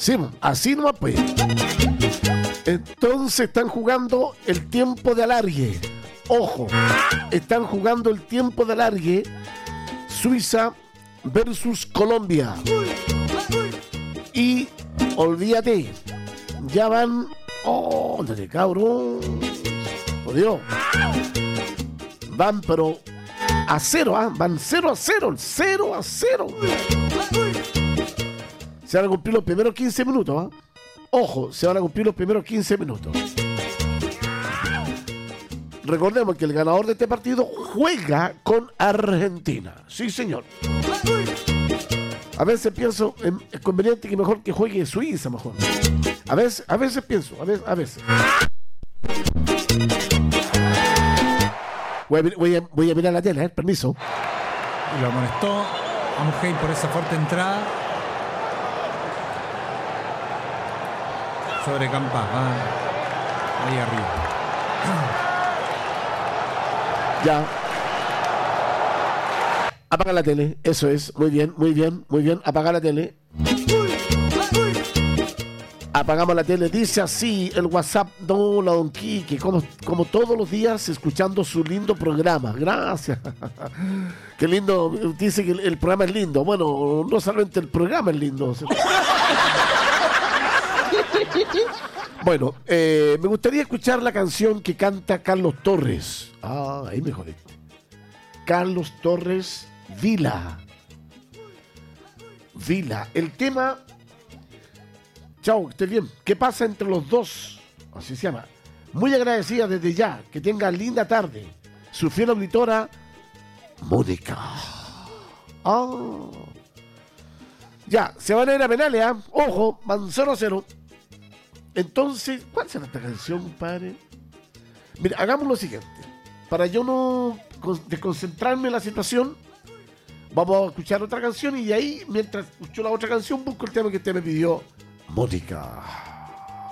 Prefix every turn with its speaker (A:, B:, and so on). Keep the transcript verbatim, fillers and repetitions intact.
A: Sí, así nomás pues. Entonces están jugando el tiempo de alargue. Ojo, están jugando el tiempo de alargue. Suiza versus Colombia. Y olvídate, ya van. Oh, dale, cabrón. Oh, Dios. Van, pero a cero, ¿ah? Van cero a cero, cero a cero. Se van a cumplir los primeros quince minutos, ¿ah? Ojo, se van a cumplir los primeros quince minutos. Recordemos que el ganador de este partido juega con Argentina. Sí, señor. A veces pienso, es conveniente que mejor que juegue Suiza, mejor. A veces, a veces pienso, a veces. A veces. Voy, a, voy, a, voy a mirar la tele, ¿eh? Permiso.
B: Y lo amonestó a Mujei por esa fuerte entrada. Sobre Campas, va ahí arriba.
A: Ya. Apaga la tele, eso es. Muy bien, muy bien, muy bien. Apaga la tele. Apagamos la tele. Dice así el WhatsApp. No, la Don Quique, como, como todos los días escuchando su lindo programa. Gracias. Qué lindo. Dice que el, el programa es lindo. Bueno, no solamente el programa es lindo. Bueno, eh, me gustaría escuchar la canción que canta Carlos Torres. Ah, ahí me jodiste. Carlos Torres Vila. Vila. El tema. Chao, que estés bien. ¿Qué pasa entre los dos? Así se llama. Muy agradecida desde ya. Que tenga linda tarde. Su fiel auditora, Mónica. Ah. Ya, se van a ir a penales, ¿eh? Ojo, van cero a cero. Entonces, ¿cuál será esta canción, compadre? Mira, hagamos lo siguiente. Para yo no desconcentrarme en la situación, vamos a escuchar otra canción y de ahí, mientras escucho la otra canción, busco el tema que usted me pidió, Mónica.